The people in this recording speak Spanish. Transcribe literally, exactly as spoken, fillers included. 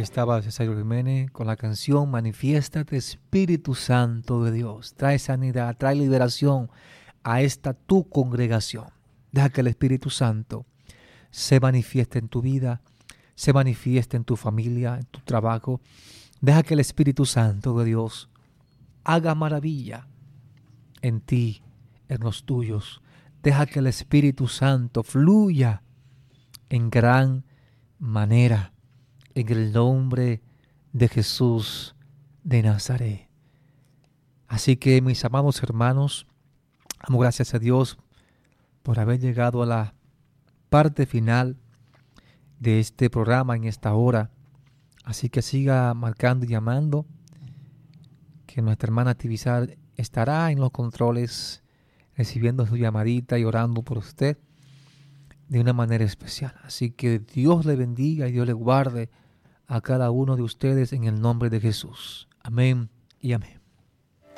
estaba César Jiménez con la canción Manifiéstate, Espíritu Santo de Dios. Trae sanidad, trae liberación a esta tu congregación. Deja que el Espíritu Santo se manifieste en tu vida, se manifieste en tu familia, en tu trabajo. Deja que el Espíritu Santo de Dios haga maravilla en ti, en los tuyos. Deja que el Espíritu Santo fluya en gran manera, en el nombre de Jesús de Nazaret. Así que, mis amados hermanos, damos gracias a Dios por haber llegado a la parte final de este programa en esta hora. Así que siga marcando y llamando, que nuestra hermana Tibizar estará en los controles recibiendo su llamadita y orando por usted de una manera especial. Así que Dios le bendiga y Dios le guarde a cada uno de ustedes en el nombre de Jesús. Amén y amén.